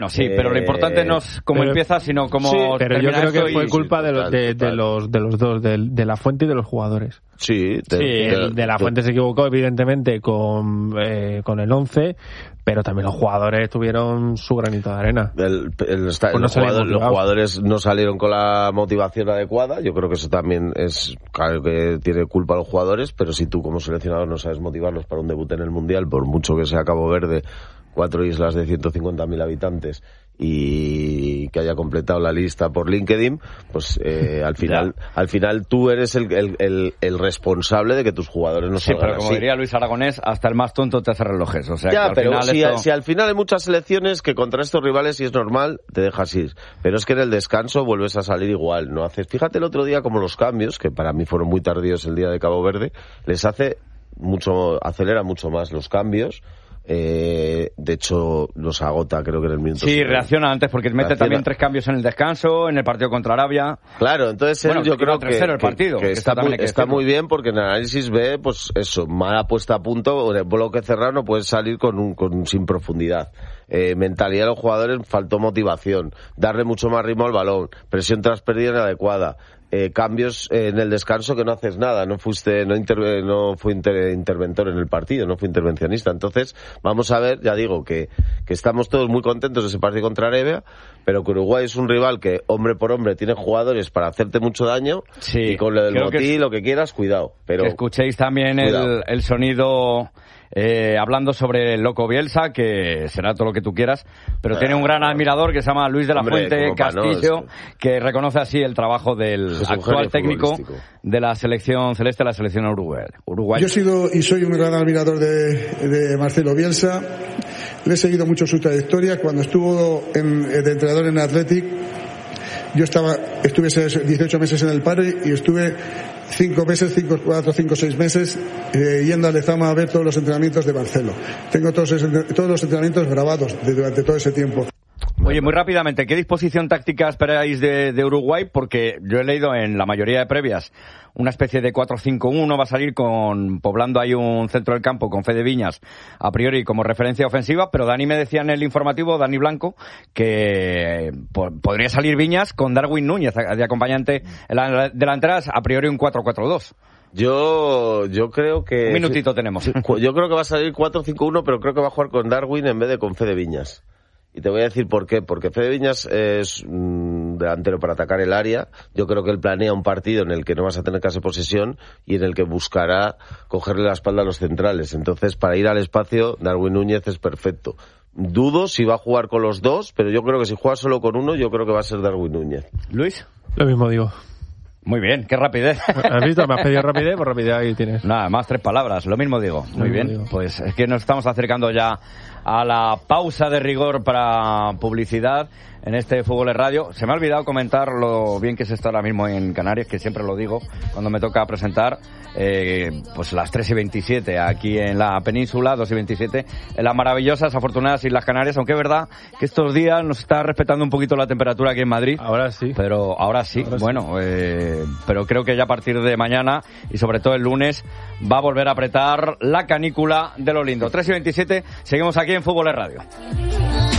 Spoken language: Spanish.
No, sí, pero lo importante no es cómo empieza, sino cómo pero yo creo que fue culpa de los dos, de La Fuente y de los jugadores. Sí, de La Fuente se equivocó evidentemente con el 11, pero también los jugadores tuvieron su granito de arena. Los jugadores no salieron con la motivación adecuada. Yo creo que eso también es, claro que tiene culpa a los jugadores, pero si tú como seleccionador no sabes motivarlos para un debut en el Mundial, por mucho que sea Cabo Verde, 4 islas de 150.000 habitantes y que haya completado la lista por LinkedIn, pues al final tú eres el responsable de que tus jugadores no salgan pero como así. diría Luis Aragonés, hasta el más tonto te hace relojes. O sea, ya, que al pero final si al final hay muchas selecciones que contra estos rivales, si es normal, te dejas ir. Pero es que en el descanso vuelves a salir igual. No haces. Fíjate el otro día como los cambios, que para mí fueron muy tardíos el día de Cabo Verde, acelera mucho más los cambios. De hecho los agota, creo que en el minuto. Sí, reacciona antes porque mete también 3 cambios en el descanso, en el partido contra Arabia. Claro, entonces yo creo que está muy bien, porque en el análisis ve, pues eso, mala puesta a punto, el bloque cerrado no puedes salir sin profundidad. Mentalidad de los jugadores, faltó motivación, darle mucho más ritmo al balón, presión tras pérdida inadecuada. Cambios en el descanso que no haces nada, no fue interventor en el partido, no fue intervencionista. Entonces, vamos a ver, ya digo, que estamos todos muy contentos de ese partido contra Arabia, pero que Uruguay es un rival que, hombre por hombre, tiene jugadores para hacerte mucho daño, y con lo del botí, lo que quieras, cuidado. Pero que escuchéis también el sonido... hablando sobre el Loco Bielsa, que será todo lo que tú quieras, pero tiene un gran admirador que se llama Luis de la Fuente Castillo, que reconoce así el trabajo del actual técnico de la selección celeste, la selección Uruguay. Yo he sido y soy un gran admirador de Marcelo Bielsa. Le he seguido mucho su trayectoria. Cuando estuvo de entrenador en Athletic, yo estuve 18 meses en el Padre y estuve 4, 5, 6 meses yendo a Lezama a ver todos los entrenamientos de Marcelo. Tengo todos los entrenamientos grabados durante todo ese tiempo. Oye, muy rápidamente, ¿qué disposición táctica esperáis de Uruguay? Porque yo he leído en la mayoría de previas una especie de 4-5-1, va a salir poblando ahí un centro del campo con Fede Viñas, a priori como referencia ofensiva, pero Dani me decía en el informativo, Dani Blanco, que podría salir Viñas con Darwin Núñez de acompañante en las delanteras, a priori un 4-4-2. Yo creo que... Un minutito tenemos. Yo creo que va a salir 4-5-1, pero creo que va a jugar con Darwin en vez de con Fede Viñas. Y te voy a decir por qué. Porque Fede Viñas es un delantero para atacar el área. Yo creo que él planea un partido en el que no vas a tener casi posesión y en el que buscará cogerle la espalda a los centrales. Entonces, para ir al espacio, Darwin Núñez es perfecto. Dudo si va a jugar con los dos, pero yo creo que si juega solo con uno, yo creo que va a ser Darwin Núñez. ¿Luis? Lo mismo digo. Muy bien, qué rapidez. ¿Has visto? Me has pedido rapidez, pues rapidez ahí tienes. Nada más, 3 palabras, lo mismo digo. Muy bien, pues es que nos estamos acercando ya a la pausa de rigor para publicidad en este Fútbol en Radio. Se me ha olvidado comentar lo bien que se está ahora mismo en Canarias, que siempre lo digo cuando me toca presentar, pues las 3:27 aquí en la península, 2:27 en las maravillosas, afortunadas Islas Canarias, aunque es verdad que estos días nos está respetando un poquito la temperatura aquí en Madrid. Ahora sí. Pero ahora sí. Pero creo que ya a partir de mañana y sobre todo el lunes va a volver a apretar la canícula de lo lindo. 3:27, seguimos aquí en Fútbol en Radio.